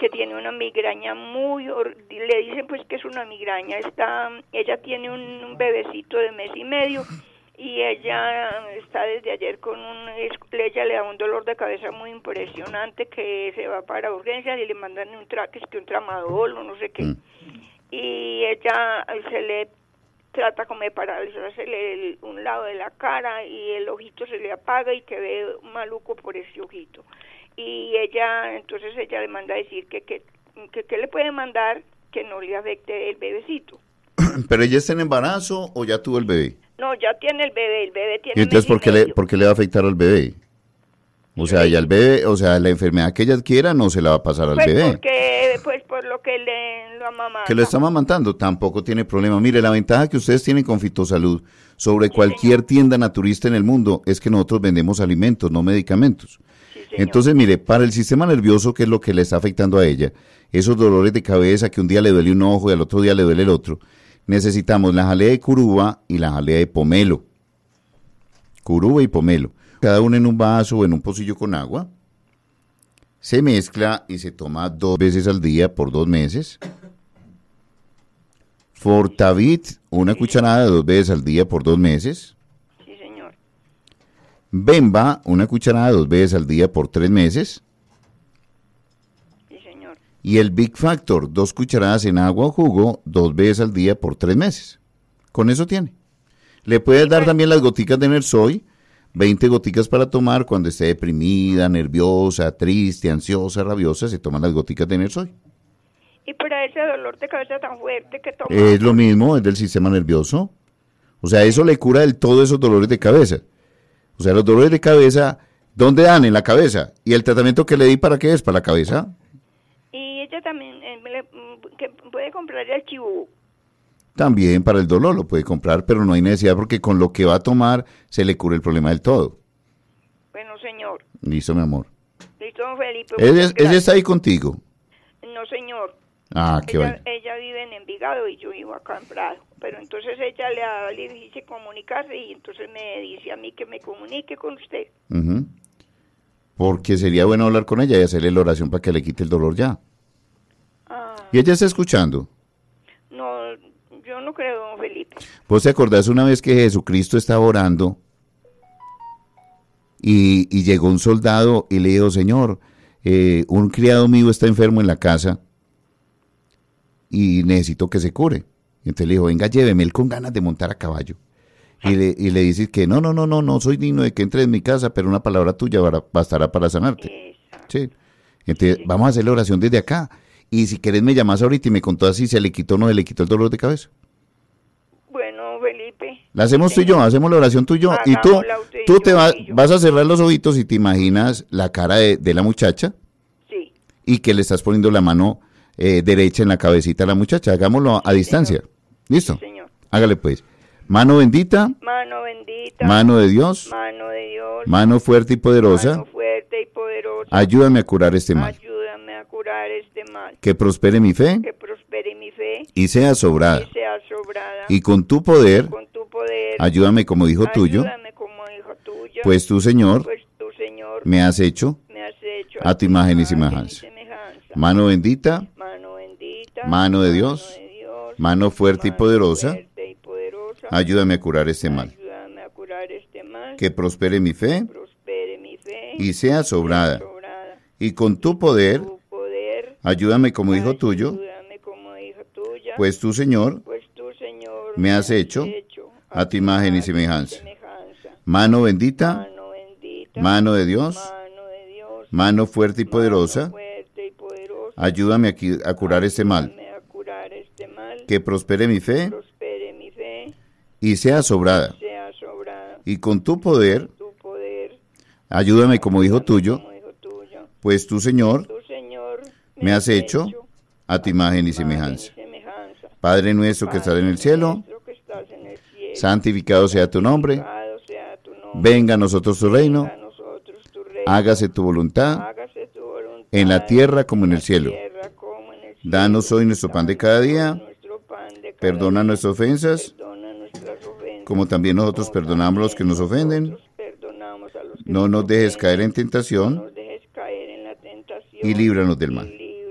que tiene una migraña le dicen pues que es una migraña. Ella tiene un bebecito de mes y medio y ella está desde ayer ella le da un dolor de cabeza muy impresionante, que se va para urgencias y le mandan un tramadol o no sé qué. Y ella se le trata como de paralizarse un lado de la cara y el ojito se le apaga y que ve maluco por ese ojito. Y entonces ella le manda a decir que le puede mandar que no le afecte el bebecito. ¿Pero ella está en embarazo o ya tuvo el bebé? No, ya tiene el bebé tiene. ¿Y entonces por qué le va a afectar al bebé? O sea, y al bebé, o sea, la enfermedad que ella adquiera no se la va a pasar al bebé. Pues por lo que lo amamanta. Que lo está amamantando, tampoco tiene problema. Mire, la ventaja que ustedes tienen con Fitosalud sobre cualquier tienda naturista en el mundo es que nosotros vendemos alimentos, no medicamentos. Entonces, mire, para el sistema nervioso, que es lo que le está afectando a ella, esos dolores de cabeza que un día le duele un ojo y al otro día le duele el otro, necesitamos la jalea de curuba y la jalea de pomelo. Curuba y pomelo. Cada uno en un vaso o en un pocillo con agua. Se mezcla y se toma 2 veces al día por 2 meses. Fortavit, una cucharada 2 veces al día por 2 meses. Sí, señor. Bemba, una cucharada 2 veces al día por 3 meses. Sí, señor. Y el Big Factor, 2 cucharadas en agua o jugo 2 veces al día por 3 meses. Con eso tiene. Le puedes dar también las goticas de Nersoy, 20 goticas para tomar cuando esté deprimida, nerviosa, triste, ansiosa, rabiosa, se toman las goticas de Nersoy. Y para ese dolor de cabeza tan fuerte que toma. Es lo mismo, es del sistema nervioso. O sea, eso le cura del todo esos dolores de cabeza. O sea, los dolores de cabeza, ¿dónde dan? En la cabeza. ¿Y el tratamiento que le di para qué es? ¿Para la cabeza? Y ella también que puede comprar el chibú. También para el dolor lo puede comprar, pero no hay necesidad porque con lo que va a tomar se le cura el problema del todo. Bueno, señor. Listo, mi amor. Listo, don Felipe. ¿Ella está ahí contigo? No, señor. Ah, qué bueno. Ella vive en Envigado y yo vivo acá en Prado. Pero entonces ella le dice comunicarse y entonces me dice a mí que me comunique con usted. Porque sería bueno hablar con ella y hacerle la oración para que le quite el dolor ya. ¿Y ella está escuchando? No, yo no creo, don Felipe. ¿Vos te acordás una vez que Jesucristo estaba orando y llegó un soldado y le dijo, Señor, un criado mío está enfermo en la casa y necesito que se cure? Y entonces le dijo, venga, lléveme, él con ganas de montar a caballo. Y le dice que no soy digno de que entre en mi casa, pero una palabra tuya bastará para sanarte. Sí. Entonces, vamos a hacer la oración desde acá. Y si querés me llamás ahorita y me contás si se le quitó o no se le quitó el dolor de cabeza. Bueno, Felipe. La hacemos tú y yo, hacemos la oración tú y yo. Y tú te vas a cerrar los ojitos y te imaginas la cara de la muchacha. Sí. Y que le estás poniendo la mano derecha en la cabecita a la muchacha. Hagámoslo a distancia. Señor. ¿Listo? Sí, señor. Hágale pues. Mano bendita. Mano bendita. Mano de Dios. Mano de Dios. Mano fuerte y poderosa. Mano fuerte y poderosa. Ayúdame a curar este mal. Ayúdame a curar este mal. Que prospere mi fe. Que prospere mi fe. Y sea sobrada. Y sea sobrada. Y con tu poder. Con tu poder. Ayúdame como hijo tuyo. Ayúdame como hijo tuyo. Pues tú, Señor. Pues tú, Señor. Me has hecho. A tu imagen y semejanza. Mano bendita. Mano bendita. Mano de Dios. Mano fuerte y poderosa. Ayúdame a curar este mal. Ayúdame a curar este mal. Que prospere mi fe. Prospere mi fe. Y sea sobrada. Y con tu poder. Ayúdame como hijo tuyo. Ayúdame como hijo tuya. Pues tú, Señor. Me has hecho a tu imagen y semejanza. Mano bendita. Mano de Dios. Mano fuerte y poderosa. Ayúdame a curar este mal. Que prospere mi fe. Y sea sobrada. Y con tu poder. Ayúdame como hijo tuyo. Pues tú, Señor, me has hecho a tu imagen y semejanza. Padre nuestro que estás en el cielo, santificado sea tu nombre. Venga a nosotros tu reino. Hágase tu voluntad en la tierra como en el cielo. Danos hoy nuestro pan de cada día. Perdona nuestras ofensas, como también nosotros perdonamos a los que nos ofenden. No nos dejes caer en tentación y líbranos del mal.